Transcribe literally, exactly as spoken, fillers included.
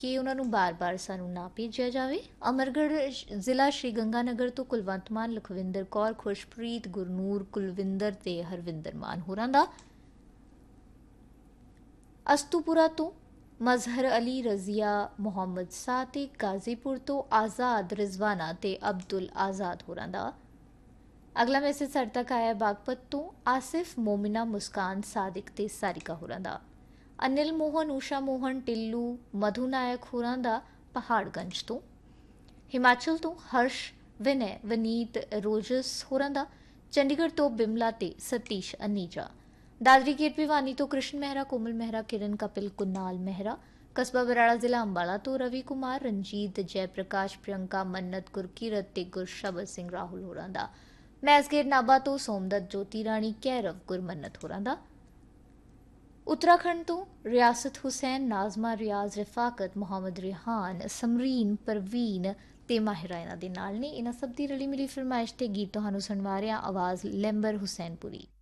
ਕਿ ਉਹਨਾਂ ਨੂੰ ਬਾਰ-ਬਾਰ ਸਾਨੂੰ ਨਾ ਭੇਜਿਆ ਜਾਵੇ। ਅਮਰਗੜ੍ਹ ਜ਼ਿਲ੍ਹਾ ਸ਼੍ਰੀ ਗੰਗਾਨਗਰ ਤੋਂ ਕੁਲਵੰਤ ਮਾਨ, ਲਖਵਿੰਦਰ ਕੌਰ, ਖੁਸ਼ਪ੍ਰੀਤ, ਗੁਰਨੂਰ, ਕੁਲਵਿੰਦਰ ਤੇ ਹਰਵਿੰਦਰ ਮਾਨ ਹੋਰਾਂ ਦਾ। ਅਸਤੂਪੁਰਾ ਤੋਂ ਮਜ਼ਹਰ ਅਲੀ, ਰਜ਼ੀਆ ਮੁਹੰਮਦ ਸਾਹ ਤੇ ਗਾਜ਼ੀਪੁਰ ਤੋਂ ਆਜ਼ਾਦ ਰਿਜ਼ਵਾਨਾ ਤੇ ਅਬਦੁਲ ਆਜ਼ਾਦ ਹੋਰਾਂ ਦਾ। ਅਗਲਾ ਮੈਸੇਜ ਸਾਡੇ ਤੱਕ ਆਇਆ ਬਾਗਪਤ ਤੋਂ ਆਸਿਫ, ਮੋਮਿਨਾ, ਮੁਸਕਾਨ, ਸਾਦਿਕ ਤੇ ਸਾਰਿਕਾ ਹੋਰਾਂ ਦਾ। ਅਨਿਲ ਮੋਹਨ, ਊਸ਼ਾ ਮੋਹਨ, ਟਿੱਲੂ, ਮਧੂ ਨਾਇਕ ਹੋਰਾਂ ਦਾ ਪਹਾੜਗੰਜ ਤੋਂ। ਹਿਮਾਚਲ ਤੋਂ ਹਰਸ਼, ਵਿਨੈ, ਵਨੀਤ, ਰੋਜਸ ਹੋਰਾਂ ਦਾ। ਚੰਡੀਗੜ੍ਹ ਤੋਂ ਬਿਮਲਾ ਤੇ ਸਤੀਸ਼ ਅਨੀਜਾ। ਦਾਦਰੀ ਗੇਟ ਭਿਵਾਨੀ ਤੋਂ ਕ੍ਰਿਸ਼ਨ ਮਹਿਰਾ, ਕੋਮਲ ਮਹਿਰਾ, ਕਿਰਨ, ਕਪਿਲ, ਕੁਨਾਲ ਮਹਿਰਾ। ਕਸਬਾ ਬਰਾੜਾ ਜ਼ਿਲ੍ਹਾ ਅੰਬਾਲਾ ਤੋਂ ਰਵੀ ਕੁਮਾਰ, ਰਣਜੀਤ, ਜੈ ਪ੍ਰਕਾਸ਼, ਪ੍ਰਿਯੰਕਾ, ਮੰਨਤ, ਗੁਰਕੀਰਤ ਤੇ ਗੁਰਸ਼ਬਦ ਸਿੰਘ ਰਾਹੁਲ ਹੋਰਾਂ ਦਾ। ਮੈਸਗੇਟ ਨਾਭਾ ਤੋਂ ਸੋਮਦਤ, ਜੋਤੀ ਰਾਣੀ, ਕੈਰਵ, ਗੁਰਮੰਨਤ ਹੋਰਾਂ ਦਾ। ਉੱਤਰਾਖੰਡ ਤੋਂ ਰਿਆਸਤ ਹੁਸੈਨ, ਨਾਜ਼ਮਾ, ਰਿਆਜ਼, ਰਿਫਾਕਤ, ਮੁਹੰਮਦ ਰਿਹਾਨ, ਸਮਰੀਨ, ਪਰਵੀਨ ਤੇ ਮਾਹਿਰਾ ਇਹਨਾਂ ਦੇ ਨਾਲ ਨੇ। ਇਹਨਾਂ ਸਭ ਦੀ ਰਲੀ ਮਿਲੀ ਫਰਮਾਇਸ਼ ਤੇ ਗੀਤ ਤੁਹਾਨੂੰ ਸੁਣਵਾ ਰਿਹਾ ਆਵਾਜ਼ ਲੈਂਬਰ ਹੁਸੈਨਪੁਰੀ।